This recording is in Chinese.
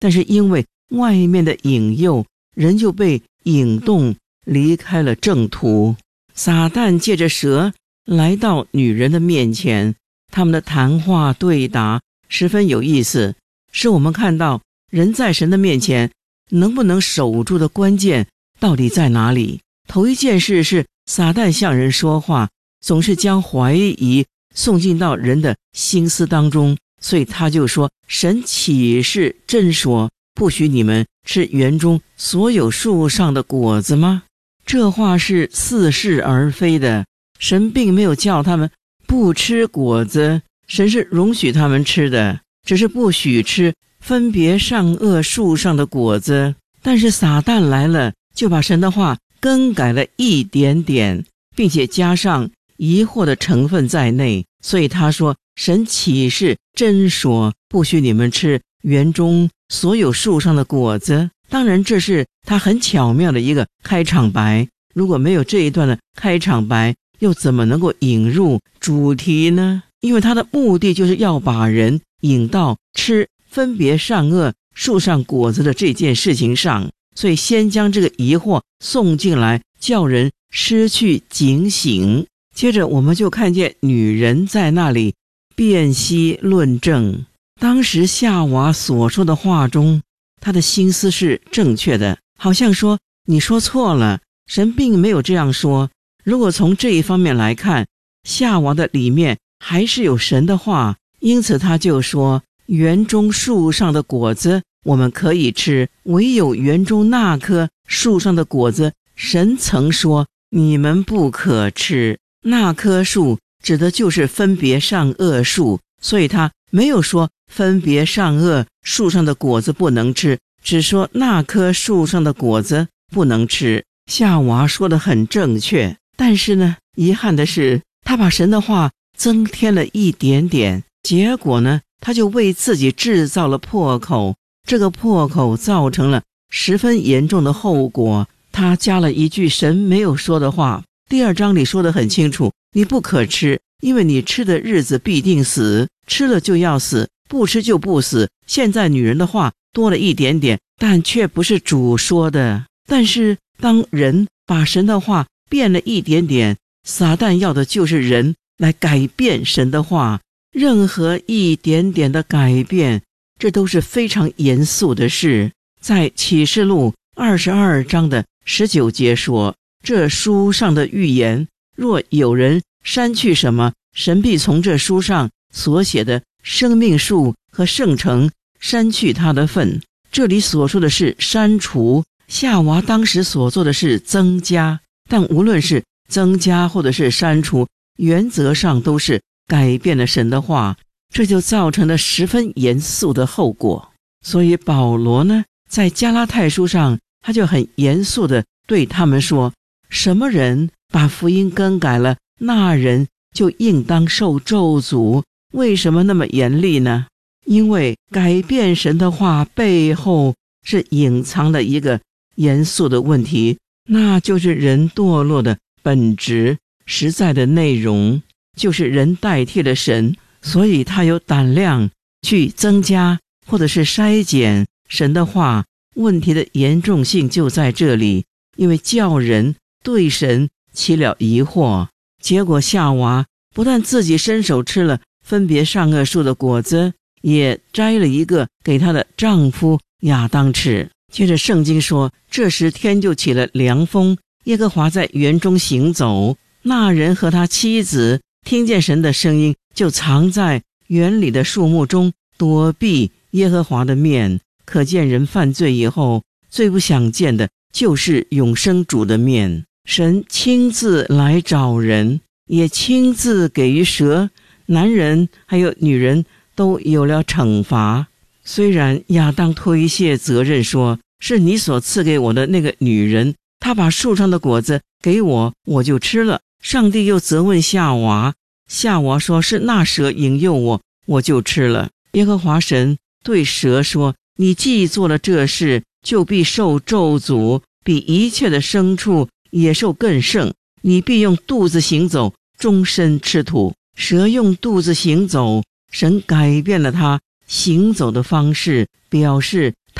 但是因为外面的引诱，人就被引动离开了正途。撒旦借着蛇来到女人的面前，他们的谈话对答十分有意思，使我们看到人在神的面前能不能守住的关键到底在哪里。头一件事是撒旦向人说话，总是将怀疑送进到人的心思当中，所以他就说，神岂是真说不许你们吃园中所有树上的果子吗？这话是似是而非的，神并没有叫他们不吃果子，神是容许他们吃的，只是不许吃分别善恶树上的果子。但是撒旦来了，就把神的话更改了一点点，并且加上疑惑的成分在内，所以他说，神岂是真说不许你们吃园中所有树上的果子？当然这是他很巧妙的一个开场白，如果没有这一段的开场白，又怎么能够引入主题呢？因为他的目的就是要把人引到吃分别善恶树上果子的这件事情上，所以先将这个疑惑送进来，叫人失去警醒。接着我们就看见女人在那里辨析论证。当时夏娃所说的话中，她的心思是正确的，好像说你说错了，神并没有这样说。如果从这一方面来看，夏娃的里面还是有神的话，因此他就说，园中树上的果子我们可以吃，唯有园中那棵树上的果子，神曾说你们不可吃。那棵树指的就是分别善恶树，所以他没有说分别善恶树上的果子不能吃，只说那棵树上的果子不能吃。夏娃说得很正确，但是呢，遗憾的是他把神的话增添了一点点，结果呢，他就为自己制造了破口，这个破口造成了十分严重的后果。他加了一句神没有说的话，第2章里说得很清楚，你不可吃，因为你吃的日子必定死，吃了就要死，不吃就不死。现在女人的话多了一点点，但却不是主说的。但是当人把神的话变了一点点，撒旦要的就是人来改变神的话，任何一点点的改变，这都是非常严肃的事。在启示录22章的19节说，这书上的预言，若有人删去什么，神必从这书上所写的生命树和圣城删去他的份。这里所说的是删除，夏娃当时所做的是增加，但无论是增加或者是删除，原则上都是改变了神的话，这就造成了十分严肃的后果。所以保罗呢，在加拉太书上，他就很严肃地对他们说，什么人把福音更改了，那人就应当受咒诅。为什么那么严厉呢？因为改变神的话背后是隐藏的一个严肃的问题，那就是人堕落的本质，实在的内容就是人代替了神，所以他有胆量去增加或者是筛减神的话。问题的严重性就在这里，因为叫人对神起了疑惑。结果夏娃不但自己伸手吃了分别善恶树的果子，也摘了一个给她的丈夫亚当吃。接着圣经说，这时天就起了凉风，耶和华在园中行走，那人和他妻子听见神的声音，就藏在园里的树木中，躲避耶和华的面。可见人犯罪以后，最不想见的就是永生主的面。神亲自来找人，也亲自给予蛇、男人还有女人都有了惩罚。虽然亚当推卸责任说，是你所赐给我的那个女人，她把树上的果子给我，我就吃了。上帝又责问夏娃，夏娃说，是那蛇引诱我，我就吃了。耶和华神对蛇说，你既做了这事，就必受咒诅，比一切的牲畜野兽更甚。你必用肚子行走，终身吃土。蛇用肚子行走，神改变了它行走的方式，表示